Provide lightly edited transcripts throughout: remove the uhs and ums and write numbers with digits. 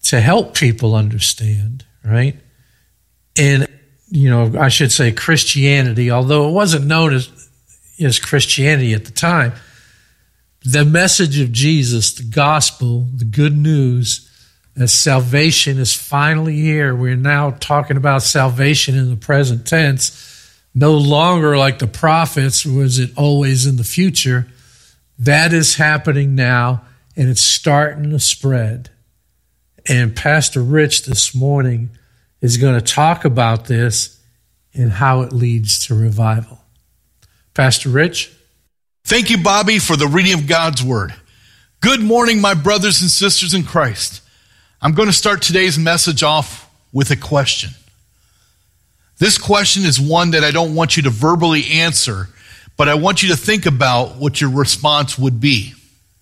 to help people understand, right? And, I should say Christianity, although it wasn't known as Christianity at the time, the message of Jesus, the gospel, the good news, that salvation is finally here. We're now talking about salvation in the present tense, no longer like the prophets, was it always in the future. That is happening now, and it's starting to spread. And Pastor Rich this morning is going to talk about this and how it leads to revival. Pastor Rich? Thank you, Bobby, for the reading of God's Word. Good morning, my brothers and sisters in Christ. I'm going to start today's message off with a question. This question is one that I don't want you to verbally answer, but I want you to think about what your response would be.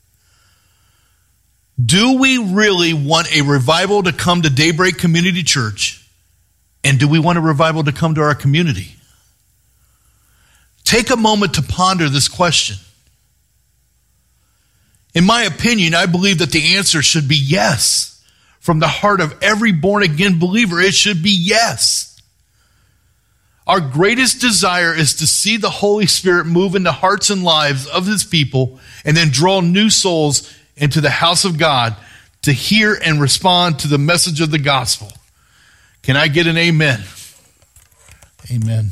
Do we really want a revival to come to Daybreak Community Church? And do we want a revival to come to our community? Take a moment to ponder this question. In my opinion, I believe that the answer should be yes. From the heart of every born-again believer, it should be yes. Our greatest desire is to see the Holy Spirit move into hearts and lives of His people and then draw new souls into the house of God to hear and respond to the message of the gospel. Can I get an amen? Amen.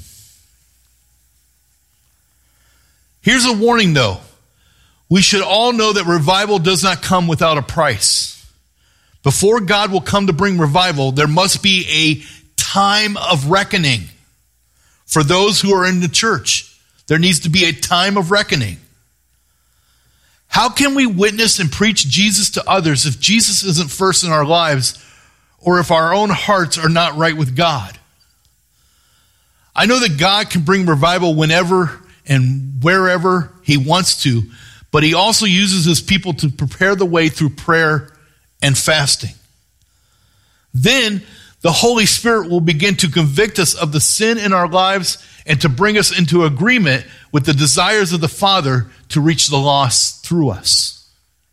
Here's a warning, though. We should all know that revival does not come without a price. Before God will come to bring revival, there must be a time of reckoning. For those who are in the church, there needs to be a time of reckoning. How can we witness and preach Jesus to others if Jesus isn't first in our lives, or if our own hearts are not right with God? I know that God can bring revival whenever and wherever He wants to, but He also uses His people to prepare the way through prayer and fasting. Then the Holy Spirit will begin to convict us of the sin in our lives and to bring us into agreement with the desires of the Father to reach the lost through us.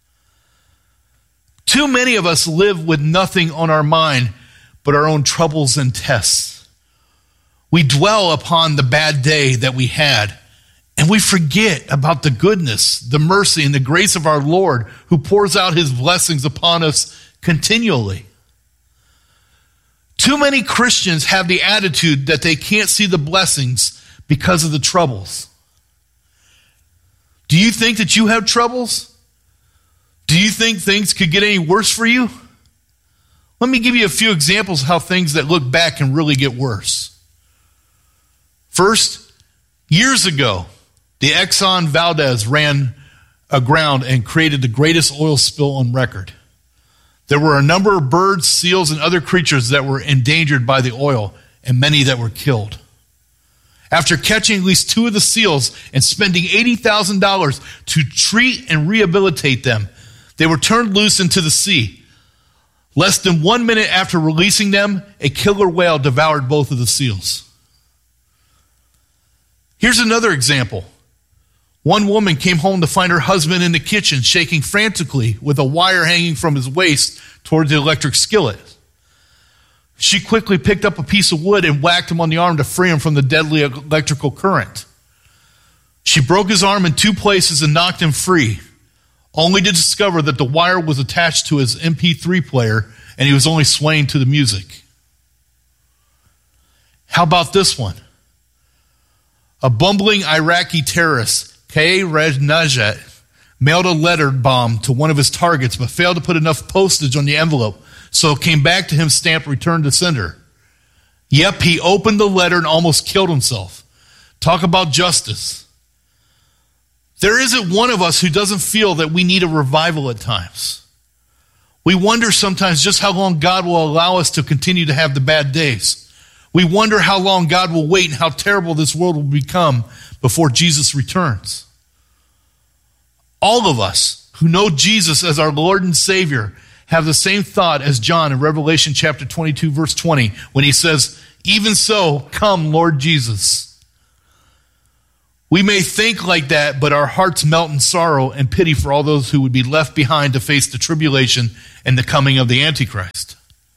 Too many of us live with nothing on our mind but our own troubles and tests. We dwell upon the bad day that we had, and we forget about the goodness, the mercy, and the grace of our Lord who pours out His blessings upon us continually. Too many Christians have the attitude that they can't see the blessings because of the troubles. Do you think that you have troubles? Do you think things could get any worse for you? Let me give you a few examples of how things that look back can really get worse. First, years ago, the Exxon Valdez ran aground and created the greatest oil spill on record. There were a number of birds, seals, and other creatures that were endangered by the oil, and many that were killed. After catching at least 2 of the seals and spending $80,000 to treat and rehabilitate them, they were turned loose into the sea. Less than 1 minute after releasing them, a killer whale devoured both of the seals. Here's another example. One woman came home to find her husband in the kitchen shaking frantically with a wire hanging from his waist towards the electric skillet. She quickly picked up a piece of wood and whacked him on the arm to free him from the deadly electrical current. She broke his arm in 2 places and knocked him free, only to discover that the wire was attached to his MP3 player and he was only swaying to the music. How about this one? A bumbling Iraqi terrorist, K. Red Najat, mailed a letter bomb to one of his targets but failed to put enough postage on the envelope, so it came back to him stamped return to sender. Yep, he opened the letter and almost killed himself. Talk about justice. There isn't one of us who doesn't feel that we need a revival at times. We wonder sometimes just how long God will allow us to continue to have the bad days. We wonder how long God will wait and how terrible this world will become before Jesus returns. All of us who know Jesus as our Lord and Savior have the same thought as John in Revelation chapter 22, verse 20, when he says, "Even so, come, Lord Jesus." We may think like that, but our hearts melt in sorrow and pity for all those who would be left behind to face the tribulation and the coming of the Antichrist.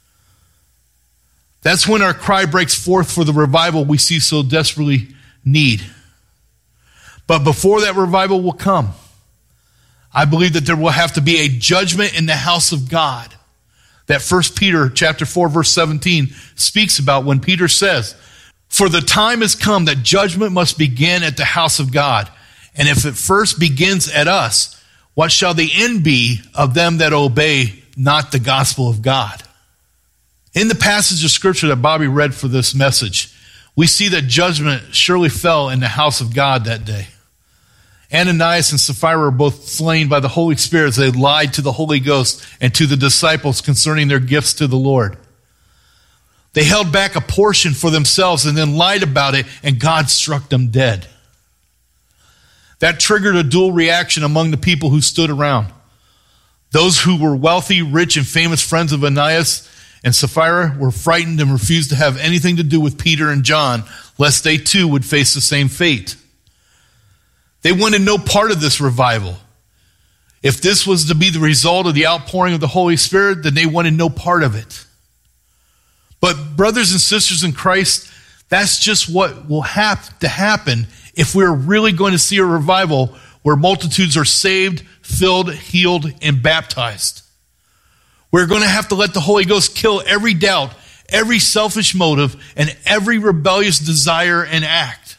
That's when our cry breaks forth for the revival we see so desperately need. But before that revival will come, I believe that there will have to be a judgment in the house of God that 1 Peter chapter 4, verse 17 speaks about when Peter says, "For the time has come that judgment must begin at the house of God. And if it first begins at us, what shall the end be of them that obey not the gospel of God?" In the passage of scripture that Bobby read for this message, we see that judgment surely fell in the house of God that day. Ananias and Sapphira were both slain by the Holy Spirit as they lied to the Holy Ghost and to the disciples concerning their gifts to the Lord. They held back a portion for themselves and then lied about it, and God struck them dead. That triggered a dual reaction among the people who stood around. Those who were wealthy, rich, and famous friends of Ananias and Sapphira were frightened and refused to have anything to do with Peter and John, lest they too would face the same fate. They wanted no part of this revival. If this was to be the result of the outpouring of the Holy Spirit, then they wanted no part of it. But brothers and sisters in Christ, that's just what will have to happen if we're really going to see a revival where multitudes are saved, filled, healed, and baptized. We're going to have to let the Holy Ghost kill every doubt, every selfish motive, and every rebellious desire and act.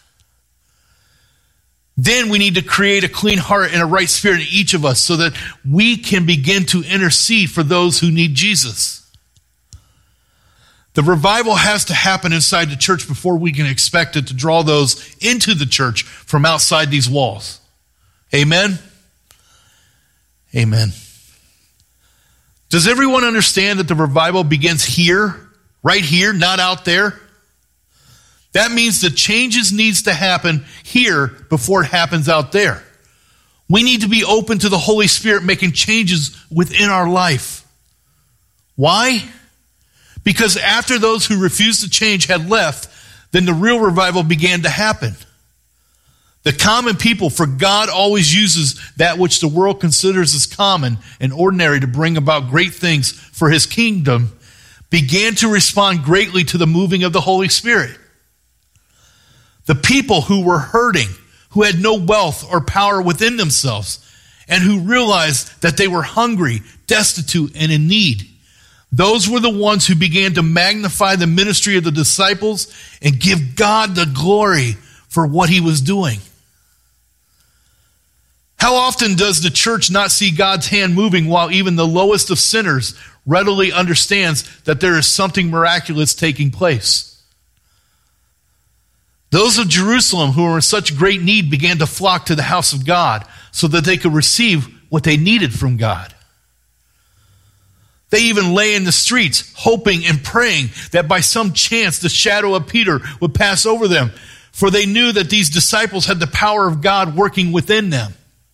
Then we need to create a clean heart and a right spirit in each of us so that we can begin to intercede for those who need Jesus. The revival has to happen inside the church before we can expect it to draw those into the church from outside these walls. Amen? Amen. Does everyone understand that the revival begins here, right here, not out there? That means the changes needs to happen here before it happens out there. We need to be open to the Holy Spirit making changes within our life. Why? Because after those who refused to change had left, then the real revival began to happen. The common people, for God always uses that which the world considers as common and ordinary to bring about great things for his kingdom, began to respond greatly to the moving of the Holy Spirit. The people who were hurting, who had no wealth or power within themselves, and who realized that they were hungry, destitute, and in need, those were the ones who began to magnify the ministry of the disciples and give God the glory for what he was doing. How often does the church not see God's hand moving while even the lowest of sinners readily understands that there is something miraculous taking place? Those of Jerusalem who were in such great need began to flock to the house of God so that they could receive what they needed from God. They even lay in the streets, hoping and praying that by some chance the shadow of Peter would pass over them, for they knew that these disciples had the power of God working within them.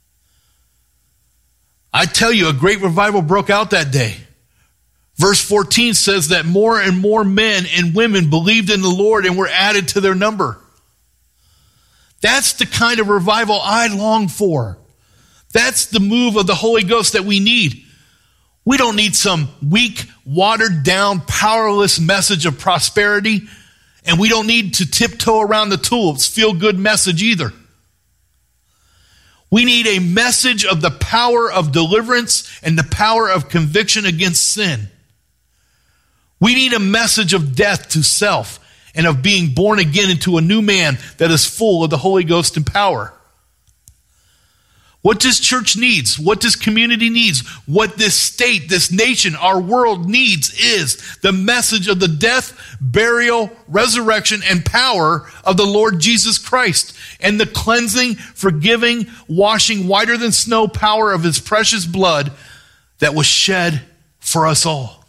I tell you, a great revival broke out that day. Verse 14 says that more and more men and women believed in the Lord and were added to their number. That's the kind of revival I long for. That's the move of the Holy Ghost that we need. We don't need some weak, watered down, powerless message of prosperity, and we don't need to tiptoe around the tulips, feel good message either. We need a message of the power of deliverance and the power of conviction against sin. We need a message of death to self and of being born again into a new man that is full of the Holy Ghost and power. What this church needs, what this community needs, what this state, this nation, our world needs is the message of the death, burial, resurrection, and power of the Lord Jesus Christ and the cleansing, forgiving, washing whiter than snow power of his precious blood that was shed for us all.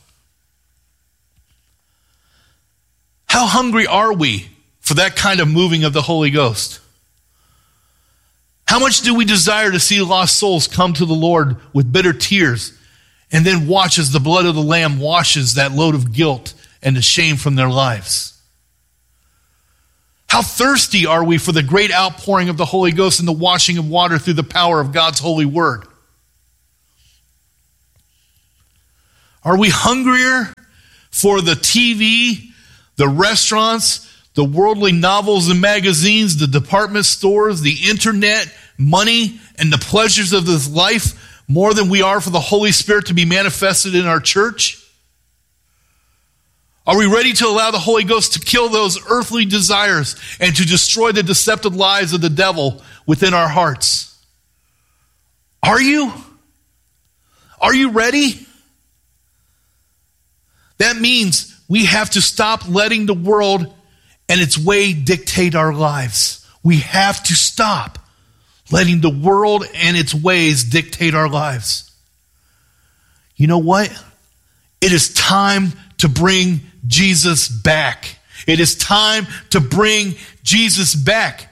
How hungry are we for that kind of moving of the Holy Ghost? How much do we desire to see lost souls come to the Lord with bitter tears and then watch as the blood of the Lamb washes that load of guilt and the shame from their lives? How thirsty are we for the great outpouring of the Holy Ghost and the washing of water through the power of God's holy word? Are we hungrier for the TV, the restaurants, the worldly novels and magazines, the department stores, the internet, money, and the pleasures of this life more than we are for the Holy Spirit to be manifested in our church? Are we ready to allow the Holy Ghost to kill those earthly desires and to destroy the deceptive lies of the devil within our hearts? Are you? Are you ready? That means we have to stop letting the world and its way dictate our lives. We have to stop letting the world and its ways dictate our lives. You know what? It is time to bring Jesus back. It is time to bring Jesus back.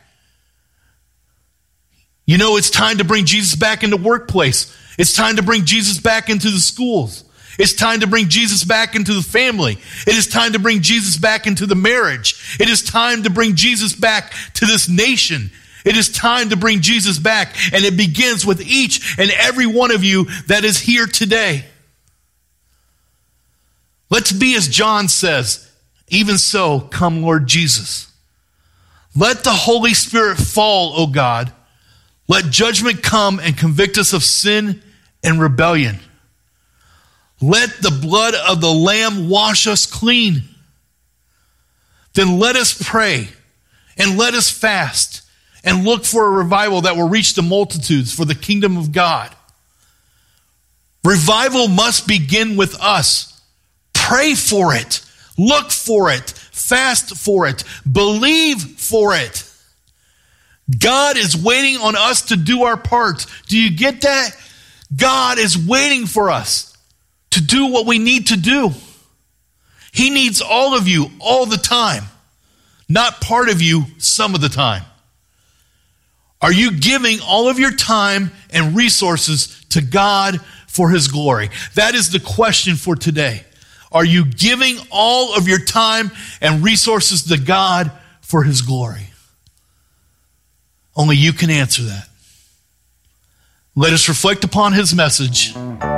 You know, it's time to bring Jesus back in the workplace. It's time to bring Jesus back into the schools. It's time to bring Jesus back into the family. It is time to bring Jesus back into the marriage. It is time to bring Jesus back to this nation. It is time to bring Jesus back. And it begins with each and every one of you that is here today. Let's be as John says, even so, come Lord Jesus. Let the Holy Spirit fall, O God. Let judgment come and convict us of sin and rebellion. Let the blood of the Lamb wash us clean. Then let us pray and let us fast and look for a revival that will reach the multitudes for the kingdom of God. Revival must begin with us. Pray for it. Look for it. Fast for it. Believe for it. God is waiting on us to do our part. Do you get that? God is waiting for us to do what we need to do. He needs all of you all the time, not part of you some of the time. Are you giving all of your time and resources to God for His glory? That is the question for today. Are you giving all of your time and resources to God for His glory? Only you can answer that. Let us reflect upon His message.